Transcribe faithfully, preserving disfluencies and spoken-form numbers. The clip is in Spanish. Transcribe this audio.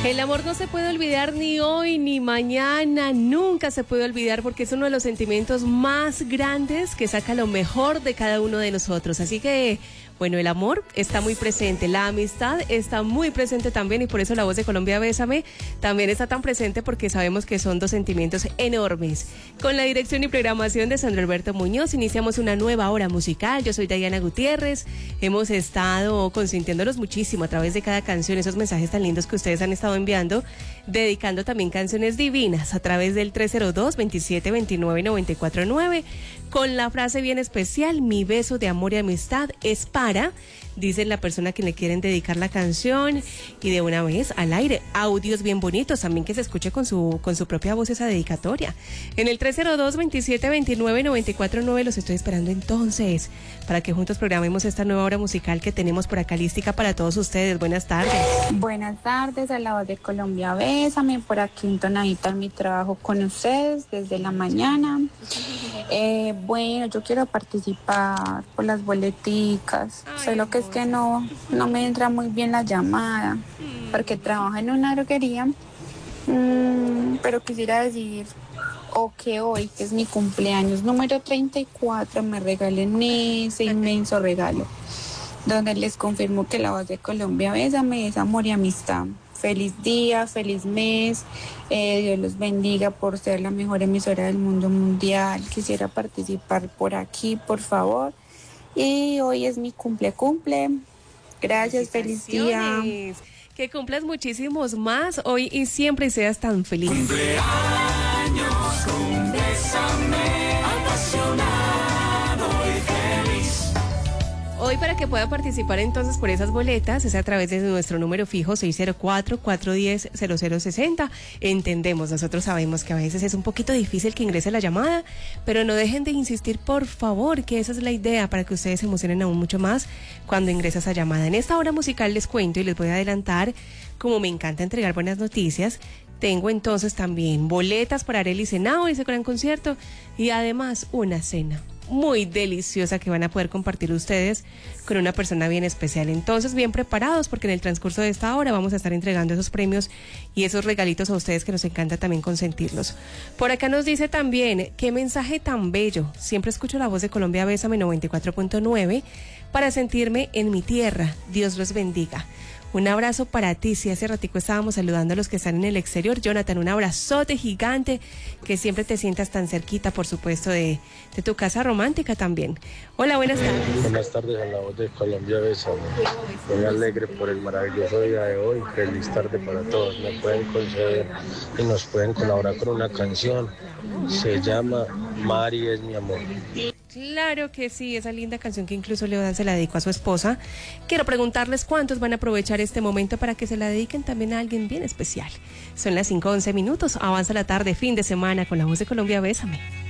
El amor no se puede olvidar ni hoy ni mañana, nunca se puede olvidar porque es uno de los sentimientos más grandes que saca lo mejor de cada uno de nosotros. Así que, bueno, el amor está muy presente, la amistad está muy presente también y por eso La Voz de Colombia Bésame también está tan presente porque sabemos que son dos sentimientos enormes. Con la dirección y programación de Sandro Alberto Muñoz iniciamos una nueva hora musical. Yo soy Diana Gutiérrez, hemos estado consintiéndolos muchísimo a través de cada canción, esos mensajes tan lindos que ustedes han estado enviando, dedicando también canciones divinas a través del tres cero dos, veintisiete veintinueve, noventa y cuatro nueve con la frase bien especial: mi beso de amor y amistad es para, dice la persona a quien le quieren dedicar la canción, y de una vez al aire, audios bien bonitos, también que se escuche con su con su propia voz esa dedicatoria. En el tres cero dos, veintisiete veintinueve, noventa y cuatro nueve los estoy esperando entonces, para que juntos programemos esta nueva hora musical que tenemos por acá lística para todos ustedes. Buenas tardes. Buenas tardes a La Voz de Colombia Bésame, por aquí entonadita en mi trabajo con ustedes desde la mañana. Eh, bueno, yo quiero participar por las boleticas. Ay, solo que es que no, no me entra muy bien la llamada, porque trabajo en una droguería, mm, pero quisiera decir, o que hoy, que es mi cumpleaños número treinta y cuatro, me regalen ese inmenso regalo, donde les confirmo que La Voz de Colombia Bésame es amor y amistad. Feliz día, feliz mes, eh, Dios los bendiga por ser la mejor emisora del mundo mundial. Quisiera participar por aquí, por favor. Y hoy es mi cumple, cumple. Gracias, feliz día. Que cumplas muchísimos más hoy y siempre y seas tan feliz. Cumpleaños con Bésame, apasionado y feliz. Hoy, para que pueda participar entonces por esas boletas, es a través de nuestro número fijo seis cero cuatro, cuatro uno cero, cero cero seis cero. Entendemos, nosotros sabemos que a veces es un poquito difícil que ingrese la llamada, pero no dejen de insistir, por favor, que esa es la idea, para que ustedes se emocionen aún mucho más cuando ingresa esa llamada. En esta hora musical les cuento y les voy a adelantar, como me encanta entregar buenas noticias, tengo entonces también boletas para Arely Senao, ese gran concierto, y además una cena muy deliciosa que van a poder compartir ustedes con una persona bien especial. Entonces, bien preparados, porque en el transcurso de esta hora vamos a estar entregando esos premios y esos regalitos a ustedes que nos encanta también consentirlos. Por acá nos dice también, qué mensaje tan bello. Siempre escucho La Voz de Colombia Bésame noventa y cuatro punto nueve para sentirme en mi tierra. Dios los bendiga. Un abrazo para ti. Si hace ratico estábamos saludando a los que están en el exterior. Jonathan, un abrazote gigante, que siempre te sientas tan cerquita, por supuesto, de, de tu casa romántica también. Hola, buenas tardes. Buenas tardes a La Voz de Colombia Bésame. Muy alegre por el maravilloso día de hoy. Feliz tarde para todos. Me pueden conceder y nos pueden colaborar con una canción. Se llama Mari es mi amor. Claro que sí, esa linda canción que incluso Leodan se la dedicó a su esposa. Quiero preguntarles cuántos van a aprovechar este momento para que se la dediquen también a alguien bien especial. Son las cinco once minutos, avanza la tarde, fin de semana con La Voz de Colombia Bésame.